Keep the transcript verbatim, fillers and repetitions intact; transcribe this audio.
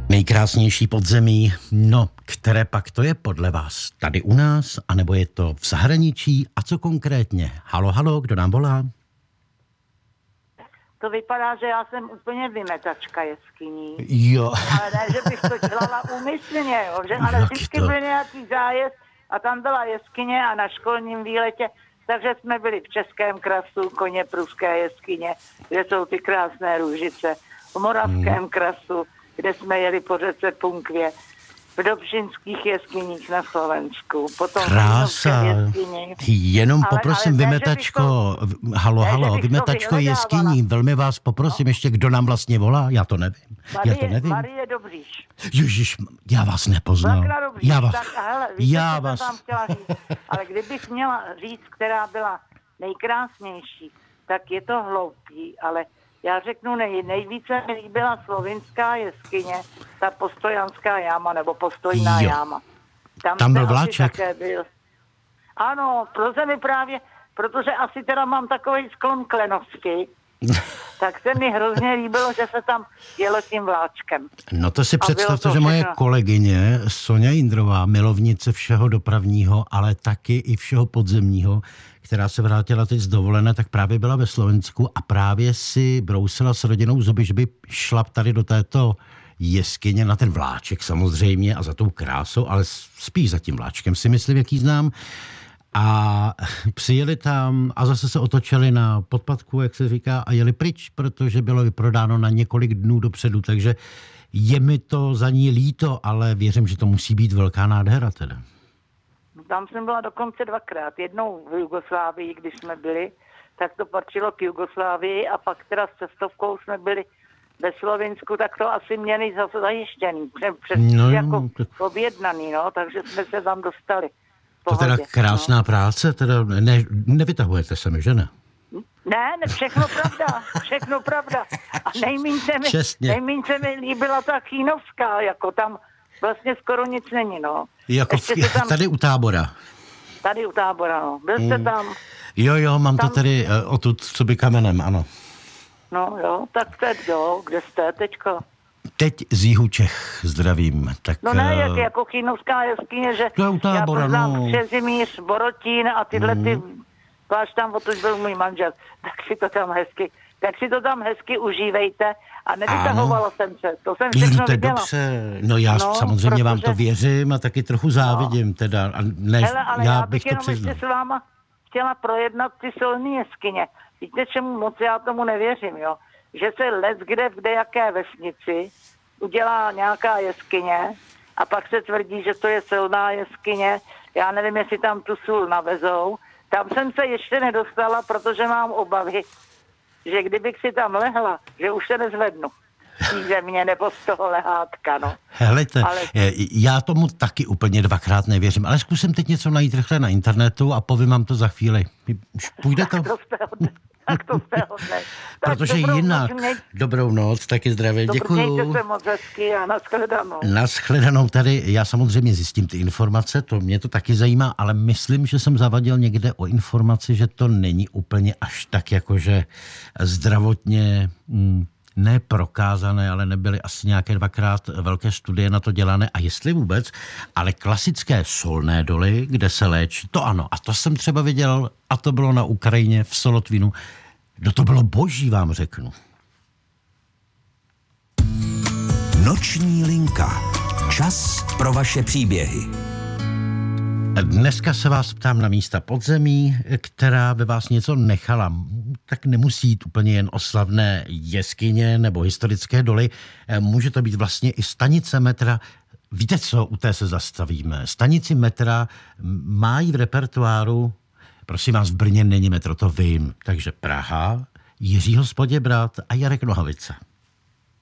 Nejkrásnější podzemí, no, které pak to je podle vás? Tady u nás, anebo je to v zahraničí? A co konkrétně? Halo, halo, kdo nám volá? To vypadá, že já jsem úplně vymetačka jeskyní. Jo. Ale ne, že bych to dělala úmyslně, jo, že, ale Jak vždycky to? byl nějaký zájezd a tam byla jeskyně a na školním výletě, takže jsme byli v Českém krasu, koně pruské jeskyně, kde jsou ty krásné růžice, v Moravském hmm. krasu, kde jsme jeli po řece Punkvě, v Dobšinských jeskyních na Slovensku, potom Krása. v jeskyni. Jenom Ale- poprosím, ale ne, že vymetačko, bych halo, ne, že halo, bych to vymetačko vyhledávala. jeskyní, velmi vás poprosím ještě, kdo nám vlastně volá, já to nevím. Já to Marie, nevím. Marie Dobříš. Ježiš, já vás nepoznal. Bakra Dobříš. Já vás, Tak, hele, víte, já co vás. jsem tam chtěla říct. Ale kdybych měla říct, která byla nejkrásnější, tak je to hloupý, ale já řeknu nej, nejvíce mi líbila slovinská jeskyně, ta Postojanská jáma, nebo Postojná Jo. jáma. Tam byl jste asi vláček? také byl. Ano, to se mi právě, protože asi teda mám takový sklon k lenosti, tak se mi hrozně líbilo, že se tam jelo tím vláčkem. No to si A bylo představte, to že moje všechno. kolegyně Sonja Jindrová, milovnice všeho dopravního, ale taky i všeho podzemního, která se vrátila teď z dovolené, tak právě byla ve Slovensku a právě si brousila s rodinou zuby, že by šla tady do této jeskyně na ten vláček samozřejmě a za tou krásou, ale spíš za tím vláčkem si myslím, jaký znám. A přijeli tam a zase se otočili na podpatku, jak se říká, a jeli pryč, protože bylo vyprodáno na několik dnů dopředu, takže je mi to za ní líto, ale věřím, že to musí být velká nádhera teda. Tam jsem byla dokonce dvakrát. Jednou v Jugoslávii, když jsme byli, tak to patřilo k Jugoslávii a pak teda s cestovkou jsme byli ve Slovinsku, tak to asi měli zase zajištěný, přes, přes No jo, jako tak- objednaný, no, takže jsme se tam dostali. V To teda pohodě, krásná no. práce, teda ne, nevytahujete se mi, že ne? Ne, ne, všechno pravda, všechno pravda. A nejmíň se mi, Čestně. nejmíň se mi líbila ta Kínovská, jako tam vlastně skoro nic není, no. Jako Ještě v, se tam, tady u Tábora. tady u Tábora, no. Byl jste tam, Jo, jo, mám Tam- to tady uh, odtud, co by kamenem, ano. no jo, tak teď jo, kde jste teďko? Teď z jihu Čech zdravím. Tak, No ne, eh, jak jako Kínovská jeskyně, že To je u Tábora, já to znám no. Křezimíř, Borotín a tyhle ty, váš tam odtud byl můj manžel, tak si to tam hezky, tak si to tam hezky užívejte a nevytahovala jsem se, to jsem Jo, všechno to je viděla. dobře. No já No, samozřejmě vám to protože- věřím a taky trochu závidím teda. A ne, Hele, ale já já bych bych to jenom přiznal. ještě s váma chtěla projednat ty solní jeskyně. Víte, čemu moc já tomu nevěřím, jo? Že se les kde v kdejaké vesnici udělá nějaká jeskyně a pak se tvrdí, že to je silná jeskyně. Já nevím, jestli tam tu sůl navezou. Tam jsem se ještě nedostala, protože mám obavy, že kdybych si tam lehla, že už se nezvednu. Z země nebo z toho lehátka, no. Helejte, Ale- eh, já tomu taky úplně dvakrát nevěřím, ale zkusím teď něco najít rychle na internetu a povím vám to za chvíli. Už půjde to? Tak to jste hodný. Tak to jste hodný. Tak Protože dobrou jinak, noc, měj- dobrou noc, taky zdravím, Dobrý, děkuju. mějte se moc hezky a nashledanou. Nashledanou tady, já samozřejmě zjistím ty informace, to mě to taky zajímá, ale myslím, že jsem zavadil někde o informaci, že to není úplně až tak jakože zdravotně mm, ne prokázané, ale nebyly asi nějaké dvakrát velké studie na to dělané a jestli vůbec, ale klasické solné doly, kde se léčí, to ano, a to jsem třeba viděl a to bylo na Ukrajině v Solotvínu. No to bylo boží, vám řeknu. Noční linka. Čas pro vaše příběhy. Dneska se vás ptám na místa podzemí, která by vás něco nechala. Tak nemusí jít úplně jen o slavné jeskyně nebo historické doly. Může to být vlastně i stanice metra. Víte co, u té se zastavíme. Stanici metra mají v repertoáru, prosím vás, v Brně není metro, to vím. Takže Praha, Jiří Hospoděbrat a Jarek Nohavica.